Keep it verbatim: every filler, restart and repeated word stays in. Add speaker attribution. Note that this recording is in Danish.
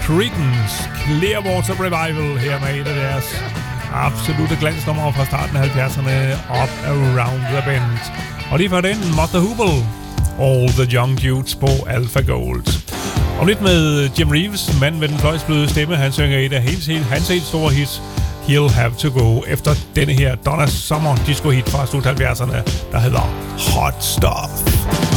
Speaker 1: Creedence Clearwater Revival her med et af deres absolutte glansnumre fra starten af halvfjerdserne, Up Around the Bend. Og lige før den, Mother Hoople, All the Young Dudes på Alpha Gold. Og lidt med Jim Reeves, mand med den fløjsbløde stemme, han synger et af helt, helt, hans helt store hits, He'll Have to Go, efter denne her Donna Summer disco hit fra slut halvfjerdserne, der hedder Hot Stuff.